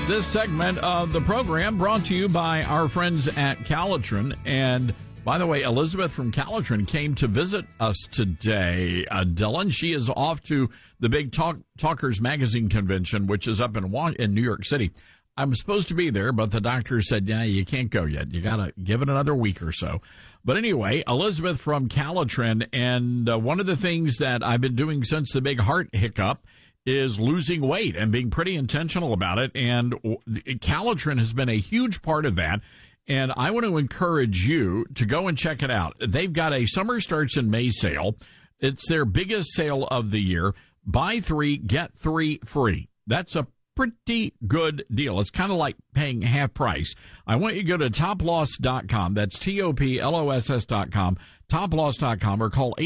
This segment of the program brought to you by our friends at Calitrin. And by the way, Elizabeth from Calitrin came to visit us today. Dylan, she is off to the big Talkers Magazine convention, which is up in New York City. I'm supposed to be there, but the doctor said, yeah, you can't go yet. You got to give it another week or so. But anyway, Elizabeth from Calitrin, and one of the things that I've been doing since the big heart hiccup is losing weight and being pretty intentional about it. And Calitrin has been a huge part of that. And I want to encourage you to go and check it out. They've got a Summer Starts in May sale. It's their biggest sale of the year. Buy 3, get 3 free. That's a pretty good deal. It's kind of like paying half price. I want you to go to toploss.com. That's TOPLOSS.com, toploss.com, or call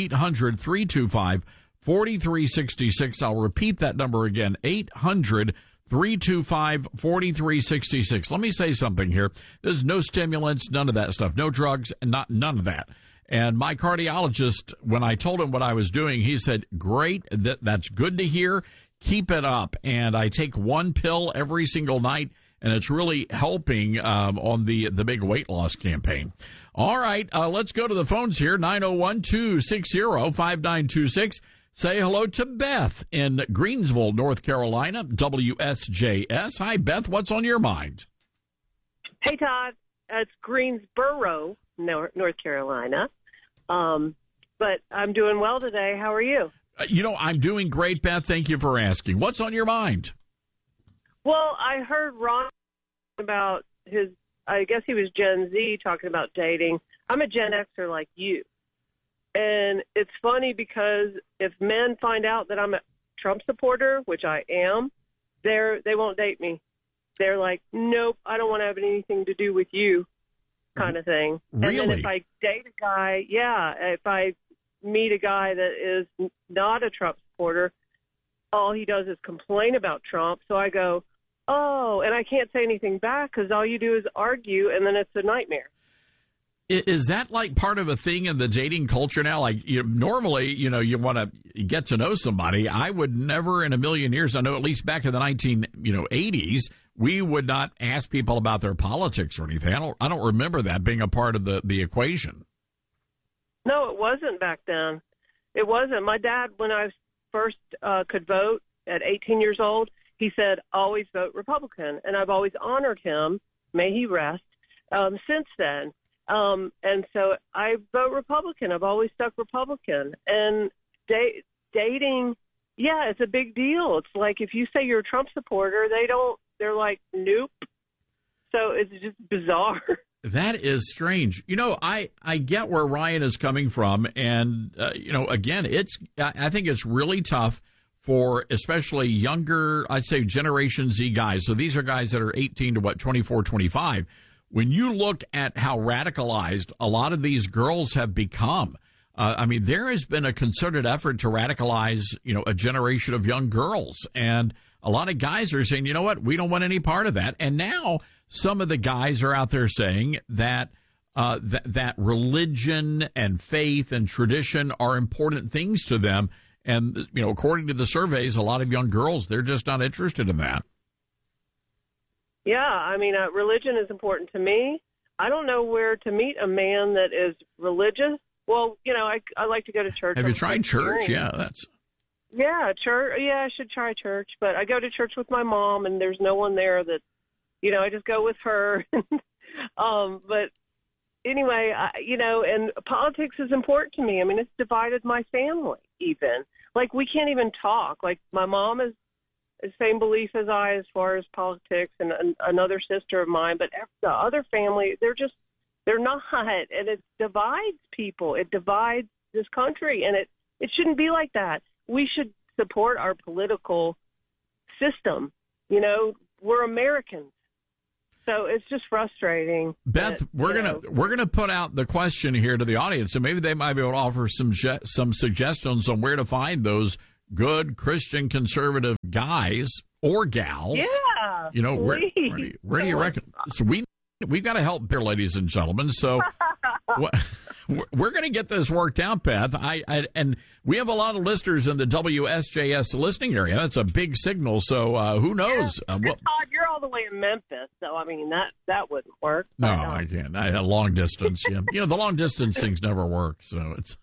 800-325-4366. I'll repeat that number again, 800-325-4366. Let me say something here. There's no stimulants, none of that stuff, no drugs, none of that. And my cardiologist, when I told him what I was doing, he said, great, that's good to hear. Keep it up. And I take one pill every single night, and it's really helping on the big weight loss campaign. All right, let's go to the phones here, 901-260-5926. Say hello to Beth in Greensville, North Carolina, WSJS. Hi, Beth. What's on your mind? Hey, Todd. It's Greensboro, North Carolina. But I'm doing well today. How are you? I'm doing great, Beth. Thank you for asking. What's on your mind? Well, I heard Ron about I guess he was Gen Z, talking about dating. I'm a Gen Xer like you. And it's funny because if men find out that I'm a Trump supporter, which I am, they won't date me. They're like, nope, I don't want to have anything to do with you, kind of thing. Really? And then if I date a guy, if I meet a guy that is not a Trump supporter, all he does is complain about Trump. So I go, oh, and I can't say anything back because all you do is argue, and then it's a nightmare. Is that like part of a thing in the dating culture now? Like normally, you want to get to know somebody. I would never in a million years, I know at least back in the 1980s, we would not ask people about their politics or anything. I don't remember that being a part of the equation. No, it wasn't back then. It wasn't. My dad, when I first could vote at 18 years old, he said, always vote Republican. And I've always honored him, may he rest, since then. And so I vote Republican. I've always stuck Republican. And dating, it's a big deal. It's like if you say you're a Trump supporter, they're like, nope. So it's just bizarre. That is strange. I get where Ryan is coming from. And, again, I think it's really tough for especially younger, I'd say Generation Z guys. So these are guys that are 18 to 24, 25. When you look at how radicalized a lot of these girls have become, there has been a concerted effort to radicalize, a generation of young girls. And a lot of guys are saying, you know what, we don't want any part of that. And now some of the guys are out there saying that that religion and faith and tradition are important things to them. And, according to the surveys, a lot of young girls, they're just not interested in that. Yeah, religion is important to me. I don't know where to meet a man that is religious. Well, I like to go to church. Have you tried church? Yeah, church. Yeah, I should try church. But I go to church with my mom, and there's no one there that, I just go with her. But anyway, and politics is important to me. It's divided my family even. Like, we can't even talk. Like, my mom is the same belief as I as far as politics, and another sister of mine, but the other family, they're not, and it divides people. It divides this country, and it shouldn't be like that. We should support our political system. We're Americans. So it's just frustrating. Beth, we're gonna put out the question here to the audience, and maybe they might be able to offer some suggestions on where to find those good Christian conservative guys or gals. Yeah. Where do you reckon? So we've got to help here, ladies and gentlemen. So we're going to get this worked out, Beth. And we have a lot of listeners in the WSJS listening area. That's a big signal. So who knows? Todd, you're all the way in Memphis, so I mean that wouldn't work. No, I can't. I had long distance. Yeah. The long distance things never work, so it's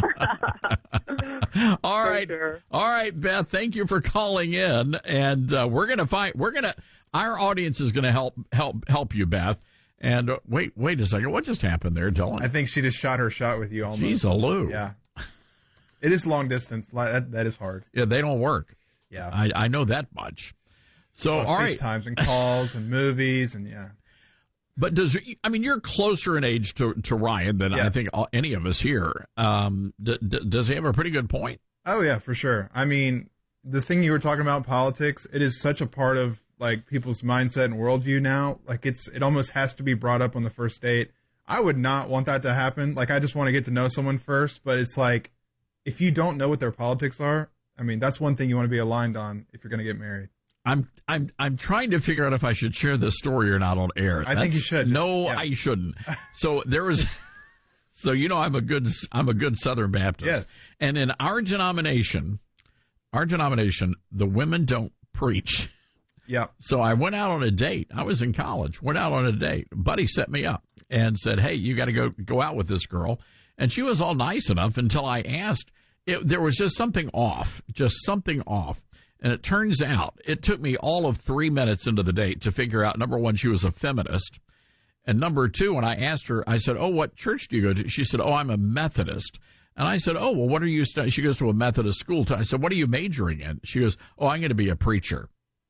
all right. Sure. All right, Beth. Thank you for calling in, and our audience is gonna help you, Beth. And wait a second. What just happened there, Dylan? I think she just shot her shot with you almost. Jeez, Lou. Yeah. It is long distance. That is hard. Yeah, they don't work. Yeah. I know that much. So, all right. FaceTimes and calls and movies and yeah. But you're closer in age to Ryan than I think any of us here. Does he have a pretty good point? Oh, yeah, for sure. I mean, the thing you were talking about, politics, it is such a part of like people's mindset and worldview now. Like it almost has to be brought up on the first date. I would not want that to happen. Like I just want to get to know someone first, but it's like if you don't know what their politics are, I mean, that's one thing you want to be aligned on if you're going to get married. I'm trying to figure out if I should share this story or not on air. I think you should. I shouldn't. So there was, I'm a good Southern Baptist. Yes. And in our denomination, the women don't preach. Yeah. So I went out on a date. I was in college. Went out on a date. A buddy set me up and said, "Hey, you got to go out with this girl." And she was all nice enough until I asked. There was just something off. And it turns out it took me all of 3 minutes into the date to figure out, number one, she was a feminist. And number two, when I asked her, I said, "Oh, what church do you go to?" She said, "Oh, I'm a Methodist." And I said, "Oh, well, what are you studying?" She goes to a Methodist school. I said, "What are you majoring in?" She goes, "Oh, I'm going to be a preacher."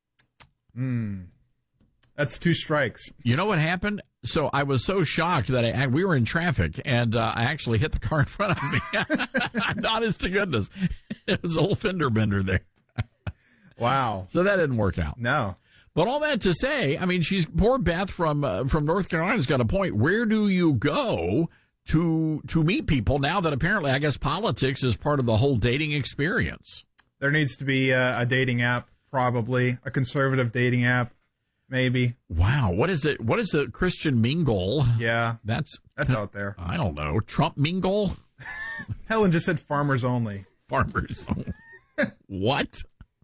That's 2 strikes. You know what happened? So I was so shocked that we were in traffic, and I actually hit the car in front of me. Honest to goodness. It was a little fender bender there. Wow. So that didn't work out. No. But all that to say, I mean, poor Beth from North Carolina's got a point. Where do you go to meet people now that apparently, I guess, politics is part of the whole dating experience? There needs to be a dating app, probably a conservative dating app, maybe. Wow, what is it? What is a Christian Mingle? Yeah, that's out there. I don't know. Trump Mingle? Helen just said farmers only. Farmers. What?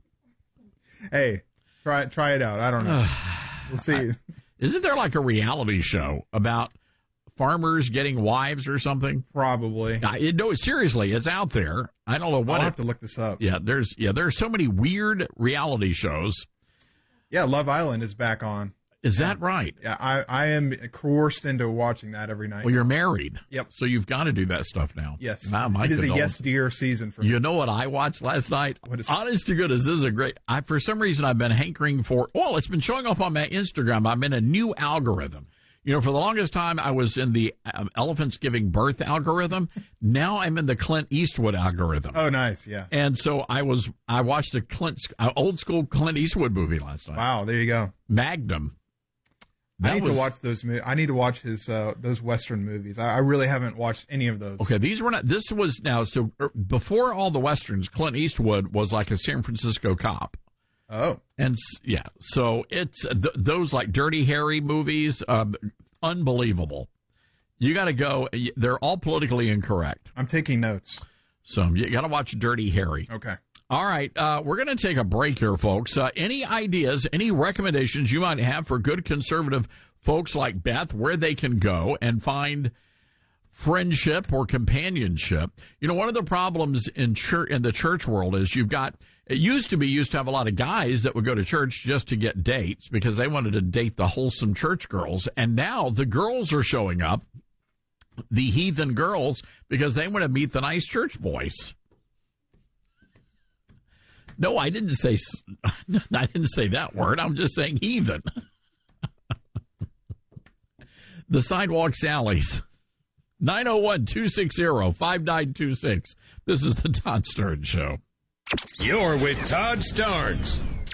Hey, try it out. I don't know. We'll see. Isn't there like a reality show about farmers getting wives or something? Probably. No, seriously, it's out there. I don't know what. I'll have to look this up. Yeah, there's so many weird reality shows. Yeah, Love Island is back on. Is that right? Yeah, I am coerced into watching that every night. Well, you're married. Yep. So you've got to do that stuff now. Yes. It is a yes dear season for me. You know what I watched last night? What is Honest to goodness, this is a great. For some reason, I've been hankering for. Well, it's been showing up on my Instagram. I'm in a new algorithm. You know, for the longest time, I was in the elephants giving birth algorithm. Now I'm in the Clint Eastwood algorithm. Oh, nice. Yeah. And so I watched a old school Clint Eastwood movie last night. Wow. There you go. Magnum. I need to watch those movies. I need to watch his those Western movies. I really haven't watched any of those. Okay, these were not. This was now. So before all the Westerns, Clint Eastwood was like a San Francisco cop. Oh, and yeah, so it's those like Dirty Harry movies, unbelievable. You got to go. They're all politically incorrect. I'm taking notes. So you got to watch Dirty Harry. Okay. All right, we're going to take a break here, folks. Any ideas, any recommendations you might have for good conservative folks like Beth, where they can go and find friendship or companionship? You know, one of the problems in the church world is it used to have a lot of guys that would go to church just to get dates because they wanted to date the wholesome church girls. And now the girls are showing up, the heathen girls, because they want to meet the nice church boys. No, I didn't say that word. I'm just saying heathen. The Sidewalk Sallies. 901-260-5926. This is the Todd Starnes Show. You're with Todd Starnes.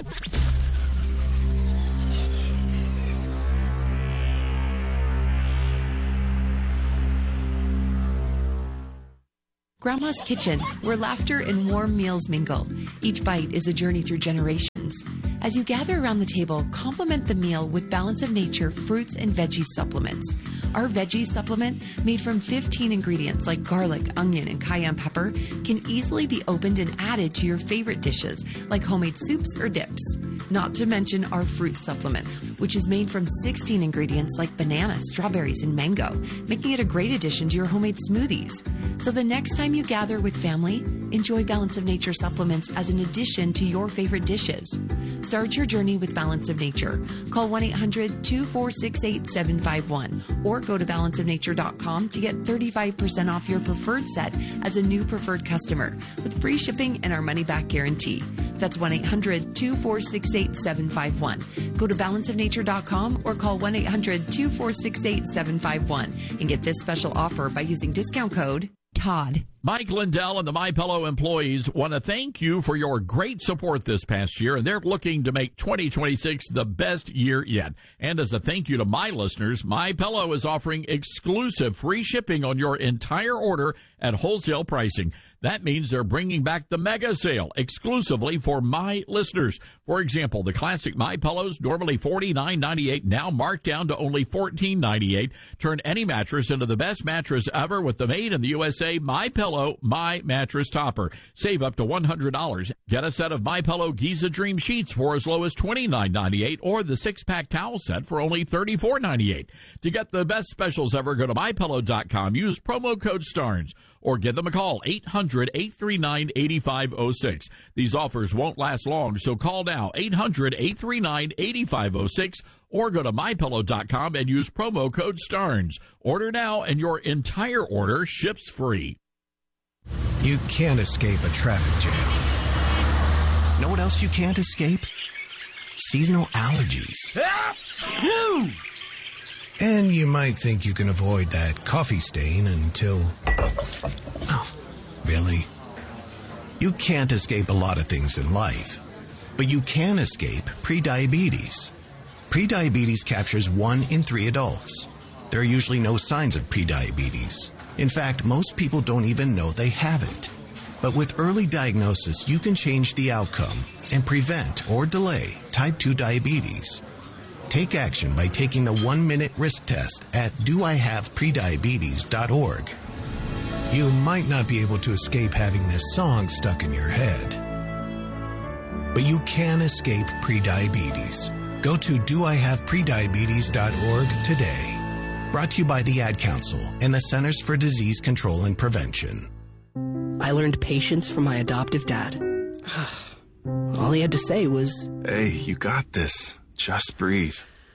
Grandma's Kitchen, where laughter and warm meals mingle. Each bite is a journey through generations. As you gather around the table, complement the meal with Balance of Nature fruits and veggie supplements. Our veggie supplement, made from 15 ingredients like garlic, onion, and cayenne pepper, can easily be opened and added to your favorite dishes, like homemade soups or dips. Not to mention our fruit supplement, which is made from 16 ingredients like banana, strawberries, and mango, making it a great addition to your homemade smoothies. So the next time you gather with family, enjoy Balance of Nature supplements as an addition to your favorite dishes. Start your journey with Balance of Nature. Call 1-800-246-8751 or go to balanceofnature.com to get 35% off your preferred set as a new preferred customer with free shipping and our money-back guarantee. That's 1-800-246-8751. Go to balanceofnature.com or call 1-800-246-8751 and get this special offer by using discount code Todd. Mike Lindell and the MyPillow employees want to thank you for your great support this past year, and they're looking to make 2026 the best year yet. And as a thank you to my listeners, MyPillow is offering exclusive free shipping on your entire order at wholesale pricing. That means they're bringing back the mega sale exclusively for my listeners. For example, the classic My Pillows, normally $49.98, now marked down to only $14.98. Turn any mattress into the best mattress ever with the made in the USA My Pillow My Mattress Topper. Save up to $100. Get a set of My Pillow Giza Dream Sheets for as low as $29.98 or the 6-pack towel set for only $34.98. To get the best specials ever, go to MyPillow.com. Use promo code STARNS or give them a call, 800-839-8506. These offers won't last long, so call now, 800-839-8506, or go to MyPillow.com and use promo code STARNS. Order now, and your entire order ships free. You can't escape a traffic jam. Know what else you can't escape? Seasonal allergies. And you might think you can avoid that coffee stain until... Oh, really? You can't escape a lot of things in life, but you can escape prediabetes. Prediabetes captures 1 in 3 adults. There are usually no signs of prediabetes. In fact, most people don't even know they have it. But with early diagnosis, you can change the outcome and prevent or delay type 2 diabetes. Take action by taking the 1-minute risk test at doihaveprediabetes.org. You might not be able to escape having this song stuck in your head, but you can escape prediabetes. Go to doihaveprediabetes.org today. Brought to you by the Ad Council and the Centers for Disease Control and Prevention. I learned patience from my adoptive dad. All he had to say was, "Hey, you got this. Just breathe."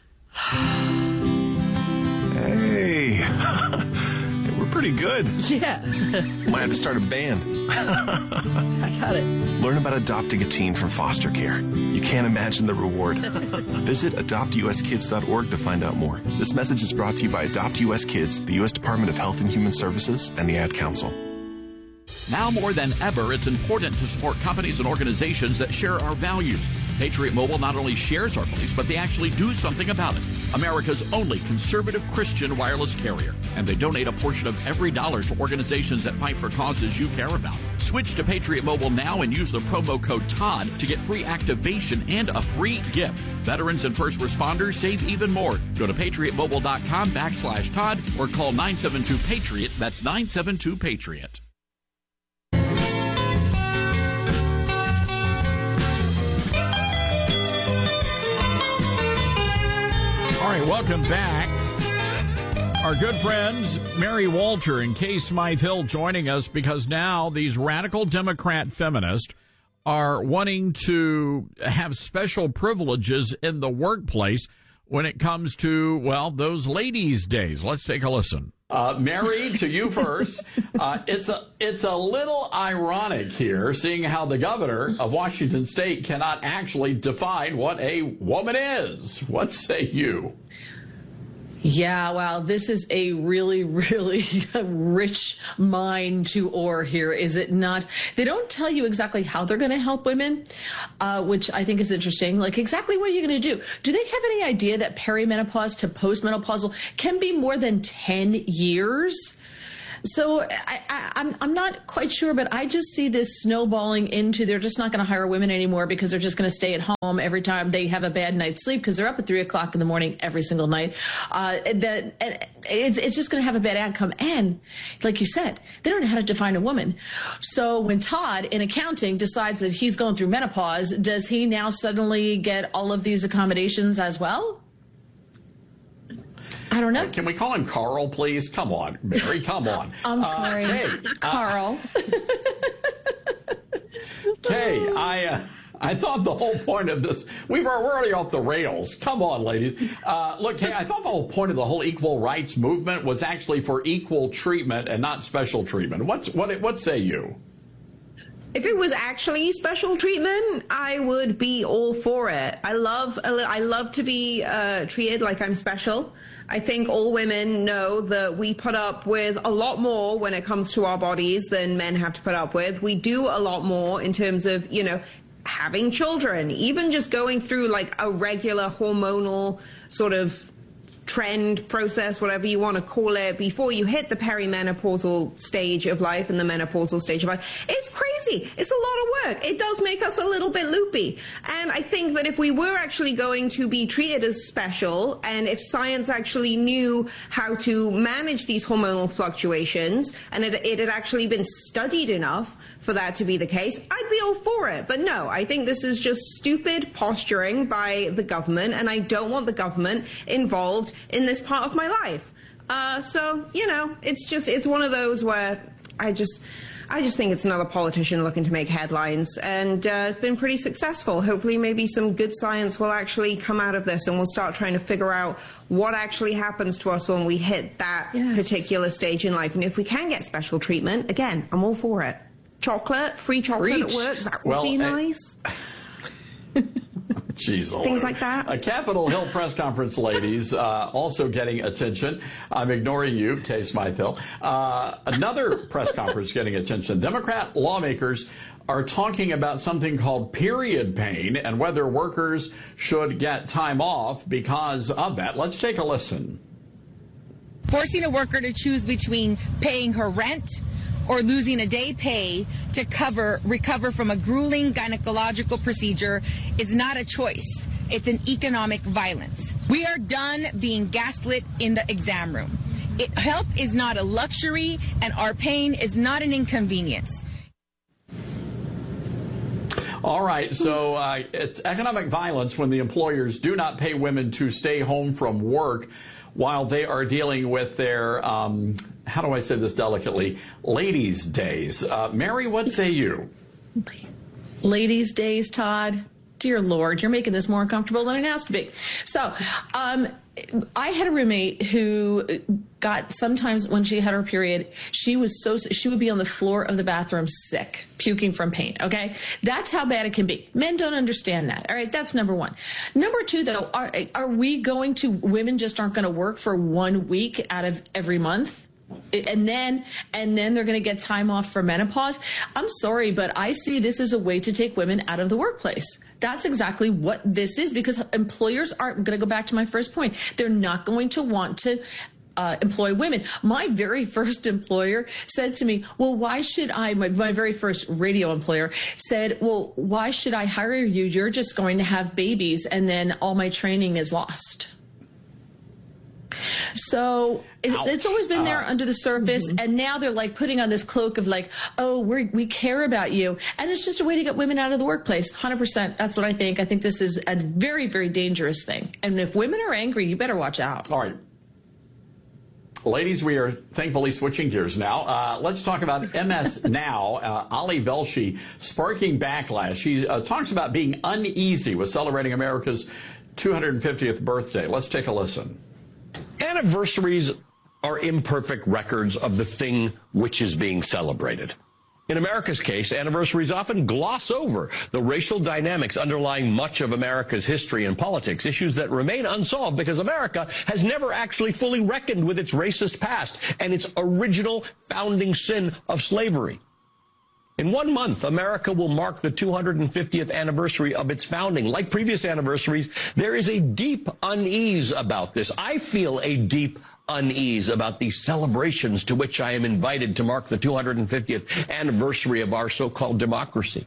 Hey, we're pretty good. Yeah. Might have to start a band. I got it. Learn about adopting a teen from foster care. You can't imagine the reward. Visit adoptuskids.org to find out more. This message is brought to you by Adopt US Kids, the U.S. Department of Health and Human Services, and the Ad Council. Now more than ever, it's important to support companies and organizations that share our values. Patriot Mobile not only shares our beliefs, but they actually do something about it. America's only conservative Christian wireless carrier. And they donate a portion of every dollar to organizations that fight for causes you care about. Switch to Patriot Mobile now and use the promo code TODD to get free activation and a free gift. Veterans and first responders save even more. Go to patriotmobile.com/Todd or call 972-PATRIOT. That's 972-PATRIOT. All right, welcome back. Our good friends, Mary Walter and Kay Smythe-Hill, joining us because now these radical Democrat feminists are wanting to have special privileges in the workplace when it comes to, well, those ladies' days. Let's take a listen. Mary, to you first. It's a little ironic here, seeing how the governor of Washington State cannot actually define what a woman is. What say you? Yeah, well, this is a really, really rich mine to ore here, is it not? They don't tell you exactly how they're going to help women, which I think is interesting. Like, exactly what are you going to do? Do they have any idea that perimenopause to postmenopausal can be more than 10 years? So I'm not quite sure, but I just see this snowballing into they're just not going to hire women anymore because they're just going to stay at home every time they have a bad night's sleep because they're up at 3 o'clock in the morning every single night. It's just going to have a bad outcome. And like you said, they don't know how to define a woman. So when Todd in accounting decides that he's going through menopause, does he now suddenly get all of these accommodations as well? I don't know. Can we call him Carl, please? Come on, Mary, come on. I'm sorry, Carl. Kay, I thought the whole point of this, we're already off the rails. Come on, ladies. Look, Kay, I thought the whole point of the whole equal rights movement was actually for equal treatment and not special treatment. What say you? If it was actually special treatment, I would be all for it. I love to be treated like I'm special. I think all women know that we put up with a lot more when it comes to our bodies than men have to put up with. We do a lot more in terms of, having children, even just going through like a regular hormonal sort of trend process, whatever you want to call it, before you hit the perimenopausal stage of life and the menopausal stage of life. It's crazy. It's a lot of work. It does make us a little bit loopy. And I think that if we were actually going to be treated as special, and if science actually knew how to manage these hormonal fluctuations, and it had actually been studied enough for that to be the case, I'd be all for it. But no, I think this is just stupid posturing by the government, and I don't want the government involved in this part of my life. So, it's one of those where I just think it's another politician looking to make headlines, and it's been pretty successful. Hopefully maybe some good science will actually come out of this, and we'll start trying to figure out what actually happens to us when we hit that particular stage in life. And if we can get special treatment, again, I'm all for it. Free chocolate at work, that would be nice. Jeez, things like that. A Capitol Hill press conference, ladies, also getting attention. I'm ignoring you, Kay Smythe-Hill. Another press conference getting attention. Democrat lawmakers are talking about something called period pain and whether workers should get time off because of that. Let's take a listen. Forcing a worker to choose between paying her rent or losing a day pay to recover from a grueling gynecological procedure is not a choice. It's an economic violence. We are done being gaslit in the exam room. Health is not a luxury, and our pain is not an inconvenience. All right, so it's economic violence when the employers do not pay women to stay home from work while they are dealing with their, how do I say this delicately, ladies' days. Mary, what say you? Ladies' days, Todd. Dear Lord, you're making this more uncomfortable than it has to be. So, I had a roommate who got, sometimes when she had her period, she would be on the floor of the bathroom sick, puking from pain, okay? That's how bad it can be. Men don't understand that, all right? That's number one. Number two, though, women just aren't going to work for 1 week out of every month? And then they're going to get time off for menopause. I'm sorry, but I see this as a way to take women out of the workplace. That's exactly what this is, because employers aren't going to go back to my first point. They're not going to want to employ women. My very first employer said to me, well, why should I, my very first radio employer said, well, why should I hire you? You're just going to have babies and then all my training is lost. So it's always been there under the surface, and now they're like putting on this cloak of like, oh, we care about you, and it's just a way to get women out of the workplace. 100%. That's what I think. I think this is a very, very dangerous thing, and if women are angry, you better watch out. All right. Ladies, we are thankfully switching gears now. Let's talk about MS Now. Ali Velshi sparking backlash. She talks about being uneasy with celebrating America's 250th birthday. Let's take a listen. Anniversaries are imperfect records of the thing which is being celebrated. In America's case, anniversaries often gloss over the racial dynamics underlying much of America's history and politics, issues that remain unsolved because America has never actually fully reckoned with its racist past and its original founding sin of slavery. In 1 month, America will mark the 250th anniversary of its founding. Like previous anniversaries, there is a deep unease about this. I feel a deep unease about these celebrations to which I am invited to mark the 250th anniversary of our so-called democracy.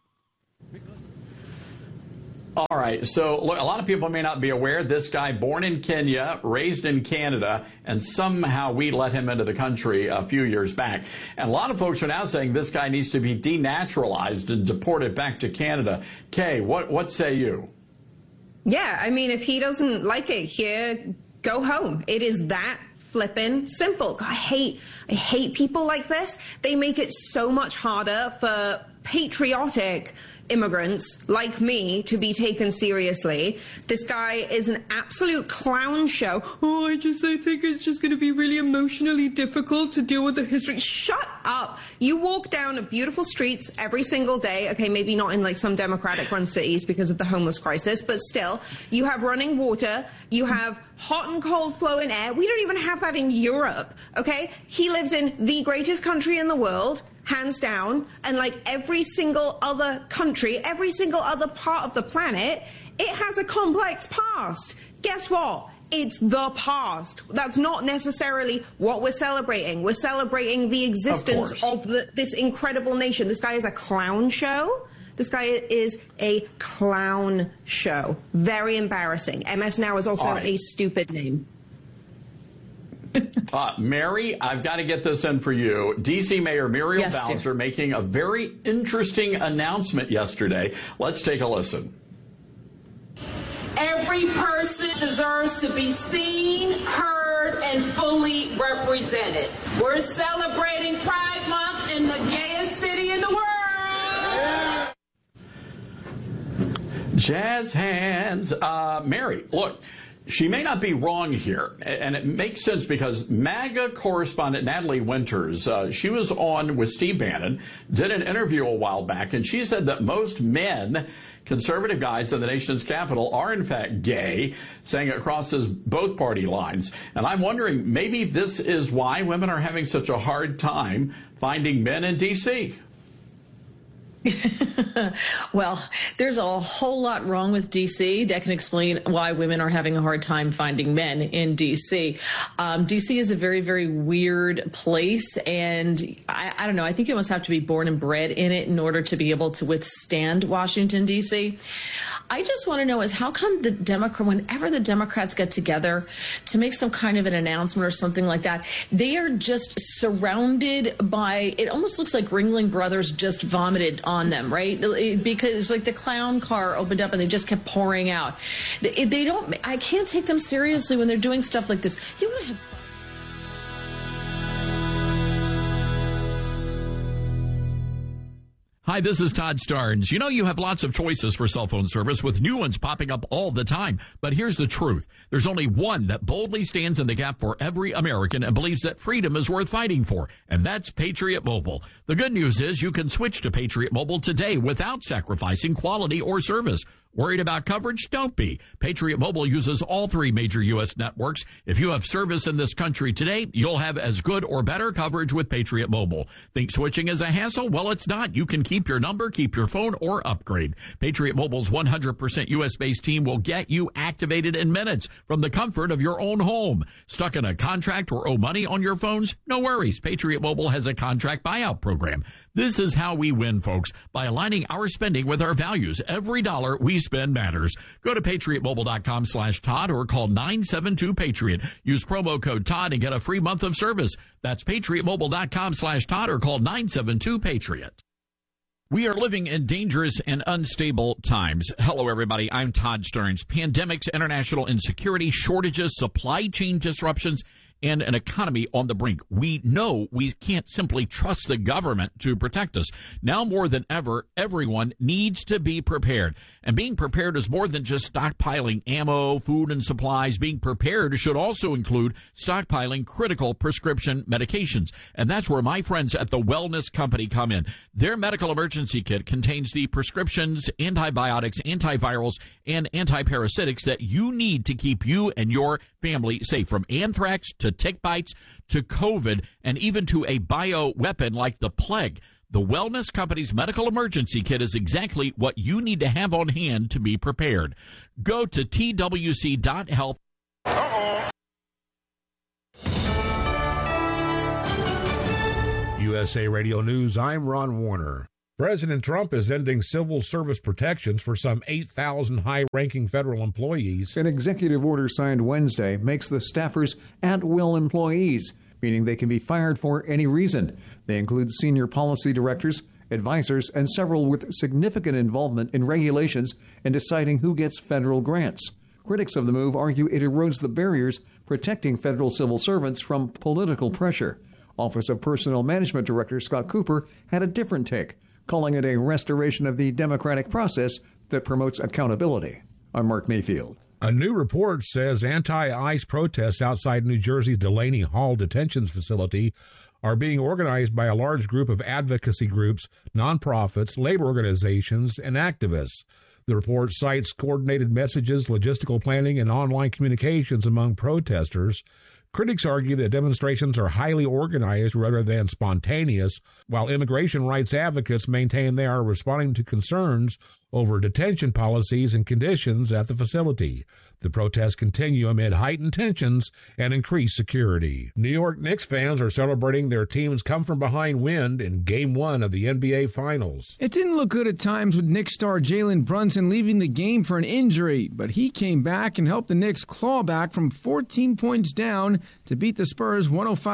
All right. So look, a lot of people may not be aware this guy born in Kenya, raised in Canada, and somehow we let him into the country a few years back. And a lot of folks are now saying this guy needs to be denaturalized and deported back to Canada. Kay, what say you? Yeah, I mean, if he doesn't like it here, go home. It is that flippin' simple. I hate people like this. They make it so much harder for patriotic immigrants like me to be taken seriously. This guy is an absolute clown show. Oh, I think it's just going to be really emotionally difficult to deal with the history. Shut up. You walk down beautiful streets every single day. Okay, maybe not in like some democratic run cities because of the homeless crisis, but still, you have running water, you have hot and cold flowing air. We don't even have that in Europe, okay? He lives in the greatest country in the world, hands down, and like every single other country, every single other part of the planet, it has a complex past. Guess what? It's the past. That's not necessarily what we're celebrating. We're celebrating the existence of this incredible nation. This guy is a clown show. This guy is a clown show. Very embarrassing. MS Now is also a stupid name. Mary, I've got to get this in for you. D.C. Mayor Muriel Bowser making a very interesting announcement yesterday. Let's take a listen. Every person deserves to be seen, heard, and fully represented. We're celebrating Pride Month in the gayest city in the world. Jazz hands. Mary, look. She may not be wrong here, and it makes sense because MAGA correspondent Natalie Winters, she was on with Steve Bannon, did an interview a while back, and she said that most men, conservative guys in the nation's capital, are in fact gay, saying it crosses both party lines. And I'm wondering, maybe this is why women are having such a hard time finding men in D.C. Well, there's a whole lot wrong with D.C. that can explain why women are having a hard time finding men in D.C. D.C. is a very, very weird place, and I don't know. I think you must have to be born and bred in it in order to be able to withstand Washington, D.C. I just want to know is how come whenever the Democrats get together to make some kind of an announcement or something like that, they are just surrounded by, it almost looks like Ringling Brothers just vomited on them, right? Because like the clown car opened up and they just kept pouring out. I can't take them seriously when they're doing stuff like this. You want to have Hi, this is Todd Starnes. You know, you have lots of choices for cell phone service with new ones popping up all the time. But here's the truth. There's only one that boldly stands in the gap for every American and believes that freedom is worth fighting for, and that's Patriot Mobile. The good news is you can switch to Patriot Mobile today without sacrificing quality or service. Worried about coverage? Don't be. Patriot Mobile uses all three major U.S. networks. If you have service in this country today, you'll have as good or better coverage with Patriot Mobile. Think switching is a hassle? Well, it's not. You can keep your number, keep your phone, or upgrade. Patriot Mobile's 100% U.S.-based team will get you activated in minutes from the comfort of your own home. Stuck in a contract or owe money on your phones? No worries. Patriot Mobile has a contract buyout program. This is how we win, folks, by aligning our spending with our values. Every dollar we spend matters. Go to patriotmobile.com/Todd or call 972-PATRIOT. Use promo code Todd and get a free month of service. That's patriotmobile.com/Todd or call 972-PATRIOT. We are living in dangerous and unstable times. Hello, everybody. I'm Todd Starnes. Pandemics, international insecurity, shortages, supply chain disruptions, and an economy on the brink. We know we can't simply trust the government to protect us. Now more than ever, everyone needs to be prepared. And being prepared is more than just stockpiling ammo, food, and supplies. Being prepared should also include stockpiling critical prescription medications. And that's where my friends at the Wellness Company come in. Their medical emergency kit contains the prescriptions, antibiotics, antivirals, and antiparasitics that you need to keep you and your family safe, from anthrax to tick bites to COVID, and even to a bioweapon like the plague. The Wellness Company's medical emergency kit is exactly what you need to have on hand to be prepared. Go to twc.health. USA Radio News, I'm Ron Warner. President Trump is ending civil service protections for some 8,000 high-ranking federal employees. An executive order signed Wednesday makes the staffers at-will employees, meaning they can be fired for any reason. They include senior policy directors, advisors, and several with significant involvement in regulations and deciding who gets federal grants. Critics of the move argue it erodes the barriers protecting federal civil servants from political pressure. Office of Personnel Management Director Scott Cooper had a different take, calling it a restoration of the democratic process that promotes accountability. I'm Mark Mayfield. A new report says anti-ICE protests outside New Jersey's Delaney Hall detention facility are being organized by a large group of advocacy groups, nonprofits, labor organizations, and activists. The report cites coordinated messages, logistical planning, and online communications among protesters. Critics argue that demonstrations are highly organized rather than spontaneous, while immigration rights advocates maintain they are responding to concerns over detention policies and conditions at the facility. The protests continue amid heightened tensions and increased security. New York Knicks fans are celebrating their team's come-from-behind win in Game 1 of the NBA Finals. It didn't look good at times with Knicks star Jalen Brunson leaving the game for an injury, but he came back and helped the Knicks claw back from 14 points down to beat the Spurs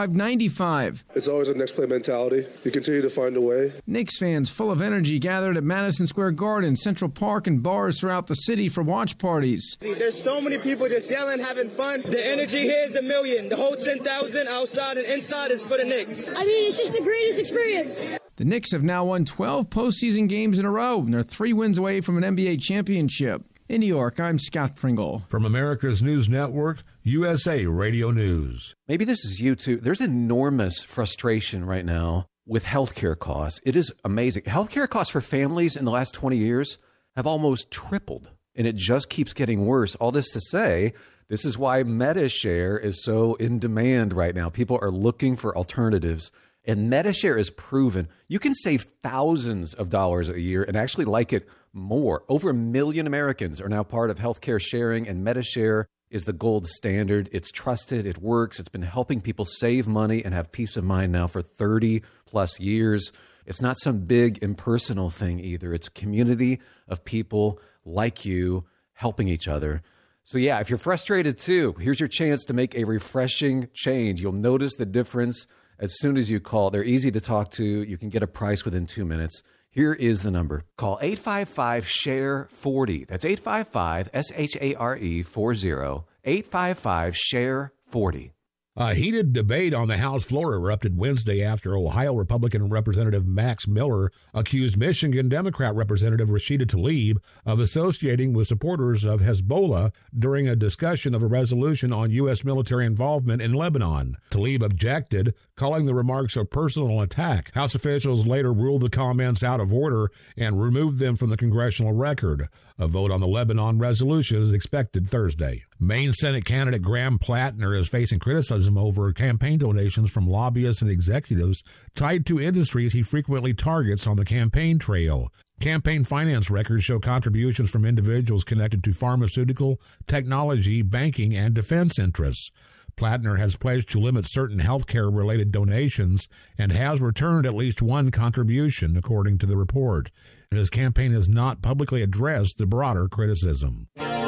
105-95. It's always a next play mentality. You continue to find a way. Knicks fans full of energy gathered at Madison Square Garden, Central Park, and bars throughout the city for watch parties. There's so many people just yelling, having fun. The energy here is a million. The whole 10,000 outside and inside is for the Knicks. I mean, it's just the greatest experience. The Knicks have now won 12 postseason games in a row, and they're 3 wins away from an NBA championship. In New York, I'm Scott Pringle. From America's News Network, USA Radio News. Maybe this is you too. There's enormous frustration right now with healthcare costs. It is amazing. Healthcare costs for families in the last 20 years have almost tripled, and it just keeps getting worse. All this to say, this is why MediShare is so in demand right now. People are looking for alternatives, and MediShare is proven. You can save thousands of dollars a year and actually like it more. Over 1 million Americans are now part of healthcare sharing, and MediShare is the gold standard. It's trusted. It works. It's been helping people save money and have peace of mind now for 30 plus years. It's not some big impersonal thing either. It's a community of people like you helping each other. So yeah, if you're frustrated too, here's your chance to make a refreshing change. You'll notice the difference as soon as you call. They're easy to talk to. You can get a price within 2 minutes. Here is the number. Call 855-SHARE-40. That's 855-SHARE-40. 855-SHARE-40. A heated debate on the House floor erupted Wednesday after Ohio Republican Representative Max Miller accused Michigan Democrat Representative Rashida Tlaib of associating with supporters of Hezbollah during a discussion of a resolution on U.S. military involvement in Lebanon. Tlaib objected, calling the remarks a personal attack. House officials later ruled the comments out of order and removed them from the congressional record. A vote on the Lebanon resolution is expected Thursday. Maine Senate candidate Graham Plattner is facing criticism over campaign donations from lobbyists and executives tied to industries he frequently targets on the campaign trail. Campaign finance records show contributions from individuals connected to pharmaceutical, technology, banking, and defense interests. Plattner has pledged to limit certain healthcare-related donations and has returned at least one contribution, according to the report. His campaign has not publicly addressed the broader criticism.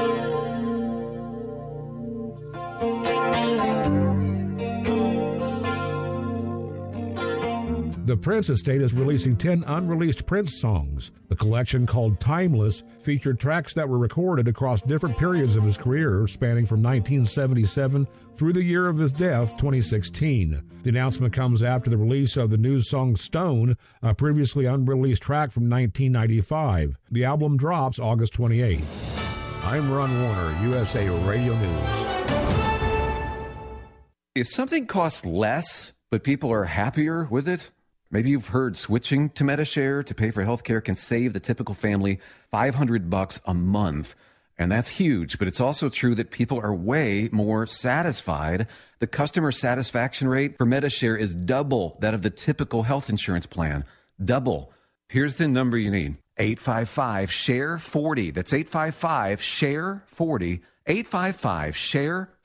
The Prince estate is releasing 10 unreleased Prince songs. The collection, called Timeless, featured tracks that were recorded across different periods of his career, spanning from 1977 through the year of his death, 2016. The announcement comes after the release of the new song Stone, a previously unreleased track from 1995. The album drops August 28th. I'm Ron Warner, USA Radio News. If something costs less, but people are happier with it, maybe you've heard switching to MediShare to pay for healthcare can save the typical family $500 a month. And that's huge, but it's also true that people are way more satisfied. The customer satisfaction rate for MediShare is double that of the typical health insurance plan. Double. Here's the number you need. 855-SHARE-40. That's 855-SHARE-40. 855-SHARE-40.